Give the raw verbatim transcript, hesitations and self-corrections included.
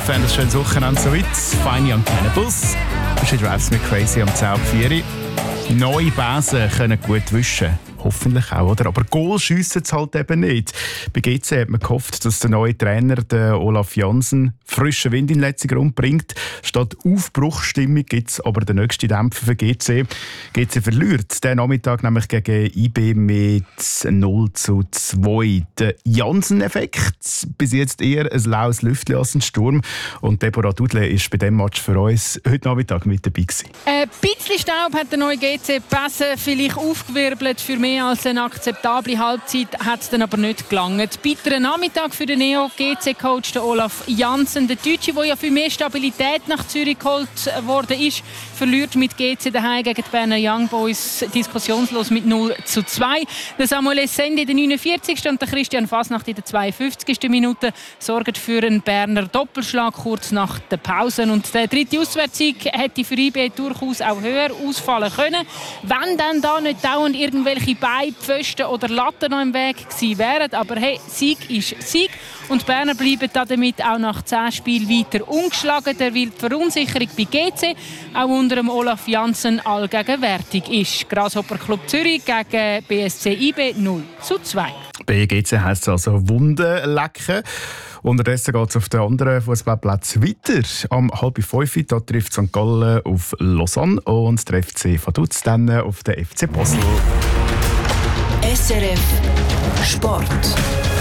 hoffe, ihr habt ein schönes Wochenende soweit. Feine am kleinen Bus. She drives me crazy am zehn Uhr vier. Neue Besen können gut wischen. Hoffentlich auch, oder? Aber Goal schiessen es halt eben nicht. Bei G C hat man gehofft, dass der neue Trainer, der Olaf Jansen, frischen Wind in den letzten Grund bringt. Statt Aufbruchsstimmung gibt es aber den nächsten Dämpfer für G C. G C verliert den Nachmittag nämlich gegen I B mit null zu zwei. Der Jansen-Effekt, bis jetzt eher ein laues Lüftchen als ein Sturm. Und Deborah Dudle ist bei diesem Match für uns heute Nachmittag mit dabei gewesen. Ein bisschen Staub hat der neue G C Besen vielleicht aufgewirbelt. Für mehr als eine akzeptable Halbzeit hat es dann aber nicht gelangt. Bitterer Nachmittag für den Neo-G C-Coach Olaf Jansen. Der Deutsche, der ja für mehr Stabilität nach Zürich geholt worden ist, verliert mit G C daheim gegen die Berner Young Boys diskussionslos mit null zu zwei. Der Samuel Essendi in der neunundvierzigsten und der Christian Fasnacht in der zweiundfünfzigsten Minute sorgen für einen Berner Doppelschlag kurz nach der Pause. Und der dritte Auswärtssieg hätte für I B durchaus auch höher ausfallen können, wenn dann da nicht dauernd irgendwelche Beine, Pfosten oder Latten noch im Weg gewesen wären. Aber hey, Sieg ist Sieg. Und die Berner bleiben damit auch nach zehn Spielen weiter ungeschlagen. Der will die Verunsicherung bei G C auch unter dem Olaf Jansen allgegenwärtig ist. Grasshopper Club Zürich gegen B S C I B null zu zwei. Bei G C heisst es also Wunden lecken. Unterdessen geht es auf den anderen Fußballplatz weiter. Am halb fünf da trifft Sankt Gallen auf Lausanne und der F C Vaduz dann auf den F C Basel. S R F Sport.